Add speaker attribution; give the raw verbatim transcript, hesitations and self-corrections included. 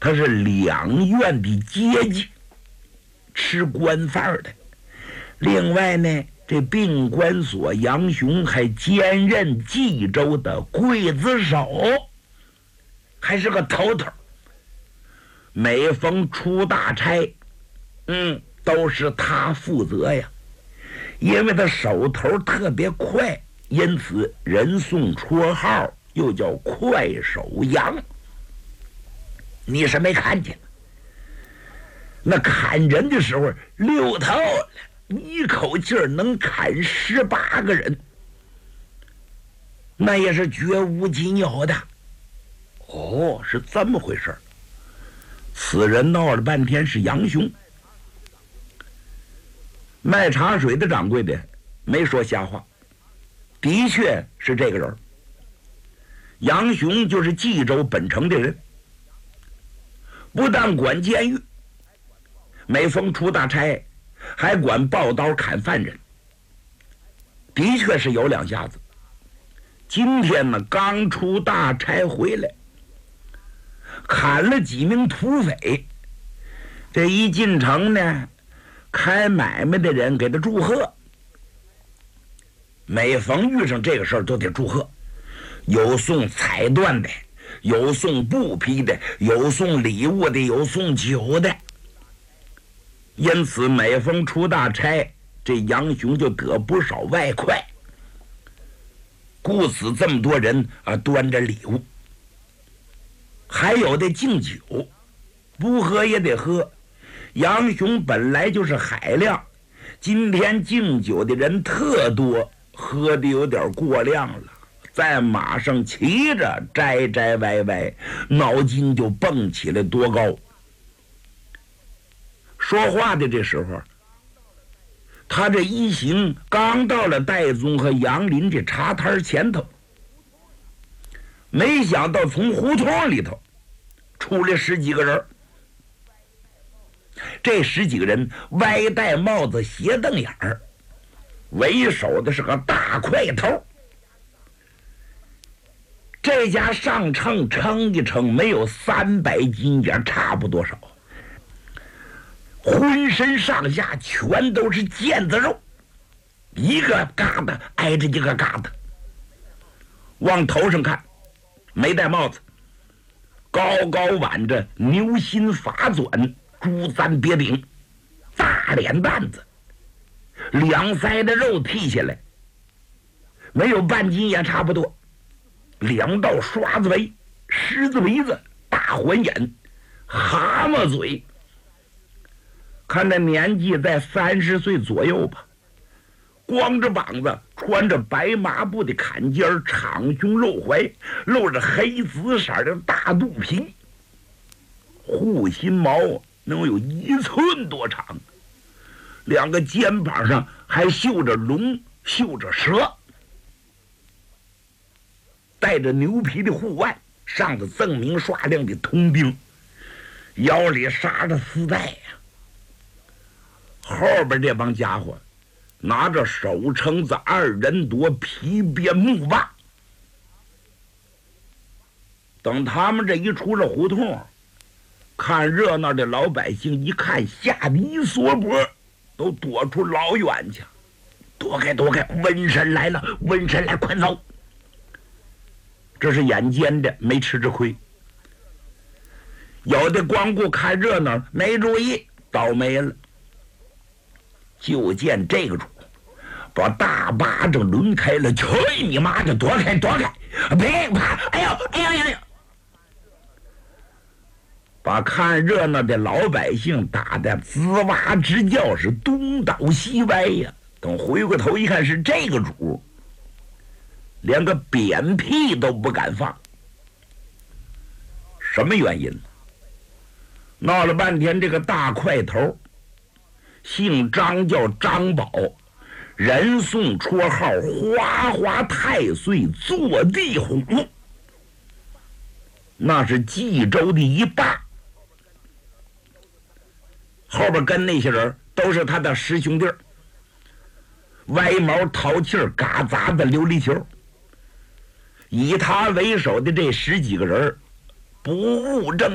Speaker 1: 他是两院的阶级，吃官饭的。另外呢，这病关所杨雄还兼任冀州的刽子手，还是个头头。每逢出大差，嗯，都是他负责呀。因为他手头特别快，因此人送绰号又叫快手杨。你是没看见，那砍人的时候溜透了，一口气儿能砍十八个人，那也是绝无仅有的。哦，是这么回事。此人闹了半天是杨雄。卖茶水的掌柜的没说瞎话，的确是这个人。杨雄就是冀州本城的人，不但管监狱，每逢出大差还管抱刀砍犯人，的确是有两下子。今天呢，刚出大差回来，砍了几名土匪。这一进城呢，开买卖的人给他祝贺。每逢遇上这个事儿都得祝贺，有送彩缎的，有送布匹的，有送礼物的，有送酒的。因此每逢出大差，这杨雄就得不少外快。故此这么多人啊，端着礼物，还有的敬酒，不喝也得喝。杨雄本来就是海量，今天敬酒的人特多，喝的有点过量了，在马上骑着摘摘歪歪，脑筋就蹦起来多高。说话的这时候，他这一行刚到了戴宗和杨林这茶摊前头，没想到从胡同里头出来十几个人。这十几个人歪戴帽子，斜瞪眼儿，为首的是个大块头。这家上秤称一称，没有三百斤也差不多少。浑身上下全都是腱子肉，一个疙瘩挨着一个疙瘩。往头上看，没戴帽子，高高挽着牛心发卷，珠簪别顶，大脸蛋子，两腮的肉剃下来，没有半斤也差不多。两道刷子眉，狮子鼻子，大环眼，蛤蟆嘴。看那年纪在三十岁左右吧，光着膀子，穿着白麻布的坎肩，敞胸露怀，露着黑紫色的大肚皮，护心毛能有一寸多长，两个肩膀上还绣着龙，绣着蛇，带着牛皮的护腕，上头锃明刷亮的铜钉，腰里扎着丝带呀。后边这帮家伙拿着手撑子、二人夺、皮鞭、木棒。等他们这一出了胡同，看热闹的老百姓一看，吓得一缩脖，都躲出老远去。躲开躲开，瘟神来了，瘟神来，快走！这是眼尖的，没吃这亏。有的光顾看热闹，没注意，倒霉了。就见这个主把大巴掌抡开了，去你妈的，躲开躲开，别怕，哎呦哎呦哎呦，把看热闹的老百姓打得吱哇直叫，是东倒西歪呀。等回过头一看，是这个主，连个扁屁都不敢放。什么原因？闹了半天，这个大块头姓张，叫张宝，人送绰号花花太岁坐地虎，那是冀州的一霸。后边跟那些人都是他的师兄弟，歪毛淘气儿，嘎杂的琉璃球。以他为首的这十几个人不务正